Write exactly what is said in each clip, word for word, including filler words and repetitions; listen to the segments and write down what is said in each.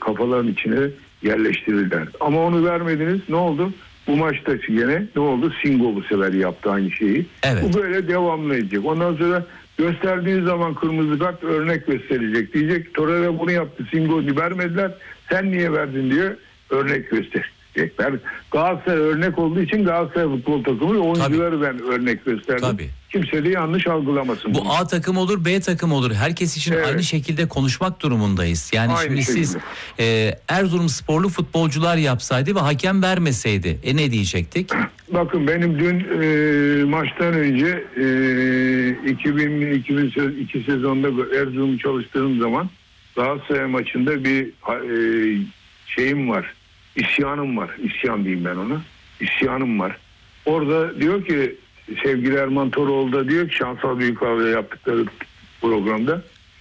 kafaların içine yerleştirirler. Ama onu vermediniz. Ne oldu? Bu maçta yine ne oldu? Singo bu sefer yaptı aynı şeyi. Evet. Bu böyle devamlı edecek. Ondan sonra gösterdiği zaman kırmızı kart örnek gösterecek. Diyecek Torreira bunu yaptı. Singo'yu vermediler. Sen niye verdin diye örnek gösterecekler. Galatasaray örnek olduğu için Galatasaray futbol takımı oyuncuları ben örnek gösterdim. Tabii. Kimse de yanlış algılamasın. Bu bunu. A takım olur, B takım olur. Herkes için Evet. aynı şekilde konuşmak durumundayız. Yani Aynı şimdi şekilde. siz e, Erzurumsporlu futbolcular yapsaydı ve hakem vermeseydi e ne diyecektik? Bakın benim dün e, maçtan önce e, iki bin iki bin iki sezonda Erzurum'u çalıştığım zaman Galatasaray maçında bir e, şeyim var. İsyanım var. İsyan diyeyim ben ona. İsyanım var. Orada diyor ki sevgili Erman Toroğlu da diyor ki Şansal Büyükağa'yla yaptıkları programda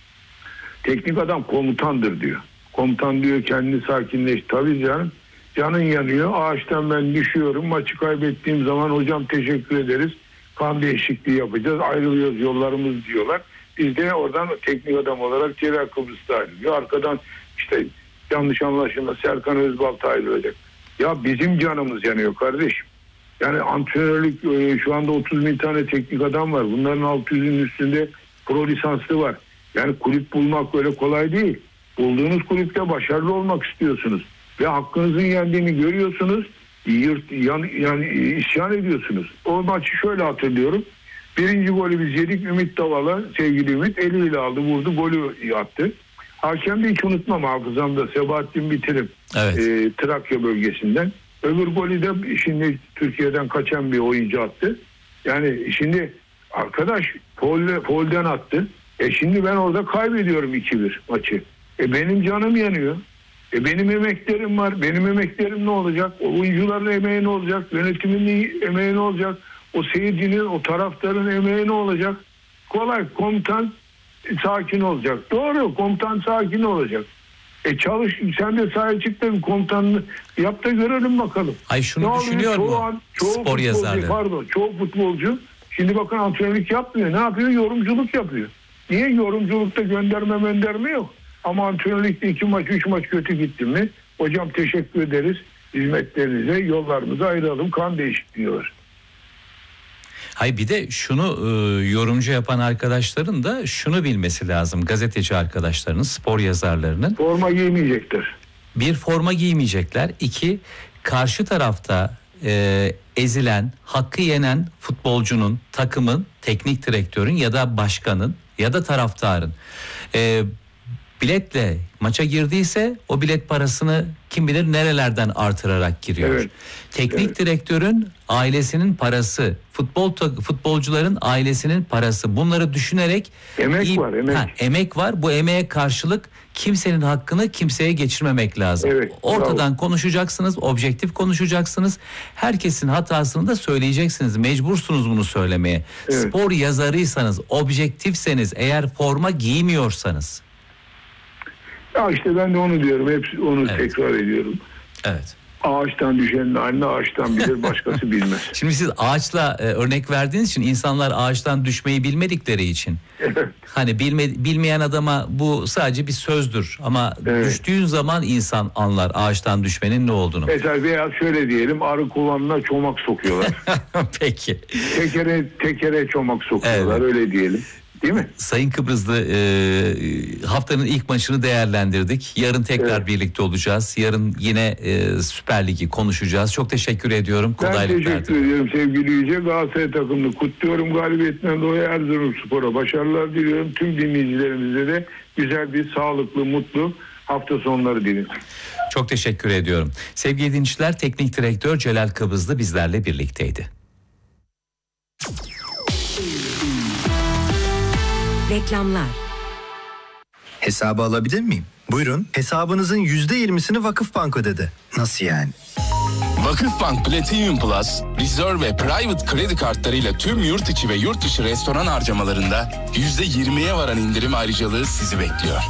teknik adam komutandır diyor. Komutan diyor kendini sakinleş. Tabii canım. Canın yanıyor. Ağaçtan ben düşüyorum. Maçı kaybettiğim zaman hocam teşekkür ederiz. Kan değişikliği yapacağız. Ayrılıyoruz yollarımız diyorlar. Biz de oradan teknik adam olarak Celal Kıbrıs'ta ayrılıyor. Arkadan işte yanlış anlaşılma Serkan Özbalta ayrılacak. Ya bizim canımız yanıyor kardeşim. Yani antrenörlük şu anda otuz bin tane teknik adam var. Bunların altı yüzün üstünde pro lisanslı var. Yani kulüp bulmak böyle kolay değil. Bulduğunuz kulüpte başarılı olmak istiyorsunuz. Ve hakkınızın yendiğini görüyorsunuz. Yırt, yan, yani isyan ediyorsunuz. O maçı şöyle hatırlıyorum. Birinci golü biz yedik. Ümit Davala, sevgili Ümit eliyle aldı, vurdu, golü attı. Hakem de hiç unutmam hafızamda. Sebahattin Bitirim. Evet. E, Trakya bölgesinden. Öbür golü de şimdi Türkiye'den kaçan bir oyuncu attı. Yani şimdi arkadaş foul, foul'den attı. E şimdi ben orada kaybediyorum iki bir maçı. E benim canım yanıyor. E benim emeklerim var. Benim emeklerim ne olacak? O oyuncuların emeği ne olacak? Yönetimin emeği ne olacak? O seyircinin, o taraftarın emeği ne olacak? Kolay. Komutan sakin olacak. Doğru. Komutan sakin olacak. E çalış, sen de sahaya çıktın, komutanını yap da görelim bakalım. Ay şunu ne düşünüyor çoğu mu? An, çoğu Spor yazarları. Pardon, çoğu futbolcu şimdi bakın antrenörlük yapmıyor. Ne yapıyor? Yorumculuk yapıyor. Niye? Yorumculukta gönderme gönderme yok. Ama antrenörlükte iki maç, üç maç kötü gitti mi? Hocam teşekkür ederiz. Hizmetlerinize yollarımızı ayıralım. Kan değişikliği var. Hayır bir de şunu e, yorumcu yapan arkadaşların da şunu bilmesi lazım. Gazeteci arkadaşlarının, spor yazarlarının. Forma giymeyecekler. Bir, forma giymeyecekler. İki, karşı tarafta e, ezilen, hakkı yenen futbolcunun, takımın, teknik direktörün ya da başkanın ya da taraftarın e, biletle maça girdiyse o bilet parasını kim bilir nerelerden artırarak giriyor. Evet. Teknik evet. direktörün ailesinin parası, futbol futbolcuların ailesinin parası. Bunları düşünerek emek iyi, var, emek. Ha, emek var. Bu emeğe karşılık kimsenin hakkını kimseye geçirmemek lazım. Evet, ortadan bravo. konuşacaksınız, objektif konuşacaksınız. Herkesin hatasını da söyleyeceksiniz. Mecbursunuz bunu söylemeye. Evet. Spor yazarıysanız, objektifseniz, eğer forma giymiyorsanız. Ya işte ben de onu diyorum. Hep onu evet. tekrar ediyorum. Evet. Ağaçtan düşenin anne ağaçtan bilir, başkası bilmez. Şimdi siz ağaçla e, örnek verdiğiniz için insanlar ağaçtan düşmeyi bilmedikleri için. Hani bilme, bilmeyen adama bu sadece bir sözdür ama evet. düştüğün zaman insan anlar ağaçtan düşmenin ne olduğunu. Mesela veya şöyle diyelim, arı kovanına çomak sokuyorlar. Peki. Tekere tekere çomak sokuyorlar, evet. öyle diyelim. Değil mi? Sayın Kıbrıslı, e, haftanın ilk maçını değerlendirdik. Yarın tekrar evet. birlikte olacağız. Yarın yine e, Süper Lig'i konuşacağız. Çok teşekkür ediyorum. Ben teşekkür ediyorum sevgili Yüce. Galatasaray takımını kutluyorum. Galibiyetinden dolayı Erzurumspor'a başarılar diliyorum. Tüm dinleyicilerimize de güzel bir, sağlıklı, mutlu hafta sonları diliyorum. Çok teşekkür ediyorum. Sevgili dinleyiciler, Teknik Direktör Celal Kıbrıslı bizlerle birlikteydi. Reklamlar. Hesabı alabilir miyim? Buyurun. Hesabınızın yüzde yirmisini Vakıfbank ödedi. Nasıl yani? Vakıfbank Platinum Plus, Reserve ve Private kredi kartlarıyla tüm yurt içi ve yurt dışı restoran harcamalarında yüzde yirmiye varan indirim ayrıcalığı sizi bekliyor.